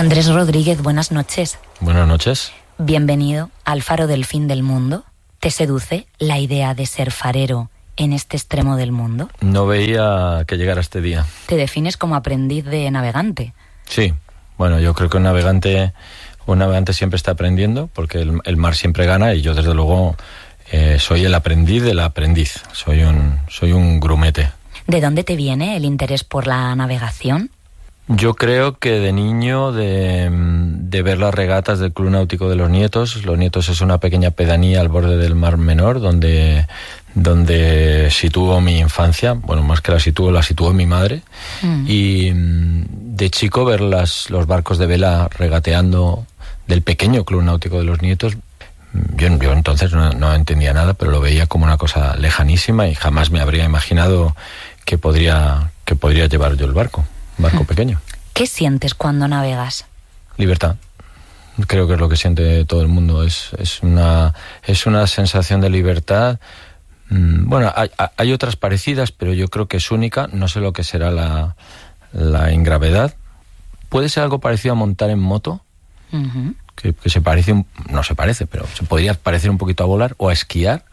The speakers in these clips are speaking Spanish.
Andrés Rodríguez, buenas noches. Buenas noches. Bienvenido al Faro del Fin del Mundo. ¿Te seduce la idea de ser farero en este extremo del mundo? No veía que llegara este día. ¿Te defines como aprendiz de navegante? Sí, bueno, yo creo que un navegante siempre está aprendiendo, porque el mar siempre gana, y yo desde luego soy el aprendiz del aprendiz. Soy un grumete. ¿De dónde te viene el interés por la navegación? Yo creo que de niño, de ver las regatas del Club Náutico de Los Nietos. Los Nietos es una pequeña pedanía al borde del Mar Menor, donde situó mi infancia. Bueno, más que la situó mi madre. Y de chico ver los barcos de vela regateando del pequeño Club Náutico de Los Nietos. Yo entonces no entendía nada, pero lo veía como una cosa lejanísima y jamás me habría imaginado que podría llevar yo el barco. Un barco pequeño. ¿Qué sientes cuando navegas? Libertad. Creo que es lo que siente todo el mundo. Es una sensación de libertad. Bueno, hay otras parecidas, pero yo creo que es única. No sé lo que será la ingravedad. Puede ser algo parecido a montar en moto, que se parece, no se parece, pero se podría parecer un poquito a volar o a esquiar.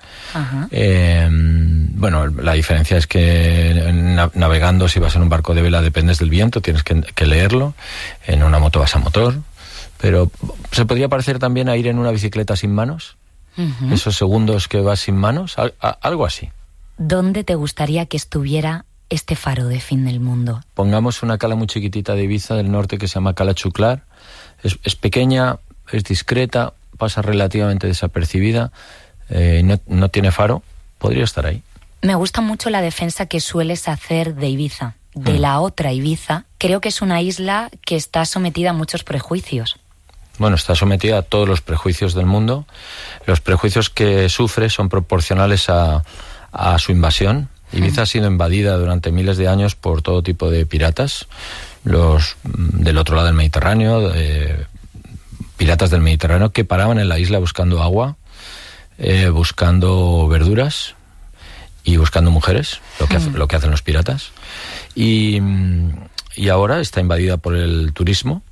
Bueno, la diferencia es que navegando, si vas en un barco de vela, dependes del viento, tienes que leerlo. En una moto vas a motor. Pero se podría parecer también a ir en una bicicleta sin manos. Esos segundos que vas sin manos, algo así. ¿Dónde te gustaría que estuviera este faro de fin del mundo? Pongamos una cala muy chiquitita de Ibiza del norte que se llama Cala Chuclar. Es pequeña, es discreta, pasa relativamente desapercibida, no tiene faro. Podría estar ahí. Me gusta mucho la defensa que sueles hacer de Ibiza, de la otra Ibiza. Creo que es una isla que está sometida a muchos prejuicios. Bueno, está sometida a todos los prejuicios del mundo. Los prejuicios que sufre son proporcionales a su invasión. Ibiza ha sido invadida durante miles de años por todo tipo de piratas. Los del otro lado del Mediterráneo, piratas del Mediterráneo que paraban en la isla buscando agua, buscando verduras y buscando mujeres, lo que hacen los piratas. Y ahora está invadida por el turismo,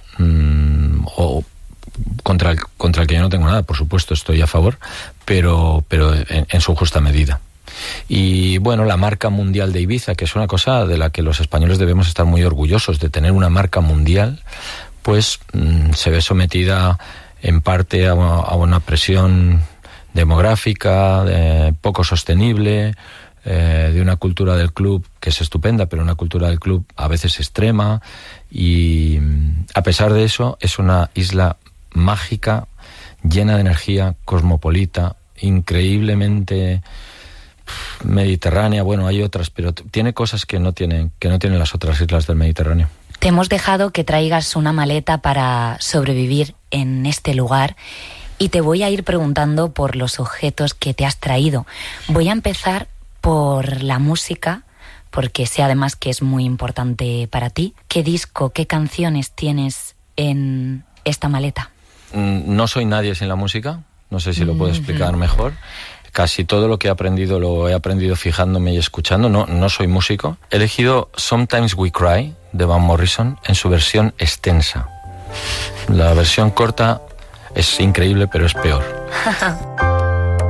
o contra el que yo no tengo nada, por supuesto, estoy a favor, pero en su justa medida. Y bueno, la marca mundial de Ibiza, que es una cosa de la que los españoles debemos estar muy orgullosos, de tener una marca mundial, pues se ve sometida en parte a una presión demográfica, poco sostenible, de una cultura del club que es estupenda, pero una cultura del club a veces extrema, y a pesar de eso es una isla mágica, llena de energía, cosmopolita, increíblemente mediterránea. Bueno, hay otras, pero tiene cosas que no tienen las otras islas del Mediterráneo. Te hemos dejado que traigas una maleta para sobrevivir en este lugar y te voy a ir preguntando por los objetos que te has traído. Voy a empezar por la música, porque sé además que es muy importante para ti. ¿Qué disco, qué canciones tienes en esta maleta? No soy nadie sin la música, no sé si lo puedo explicar mejor. Casi todo lo que he aprendido lo he aprendido fijándome y escuchando. No soy músico. He elegido Sometimes We Cry de Van Morrison en su versión extensa. La versión corta es increíble, pero es peor.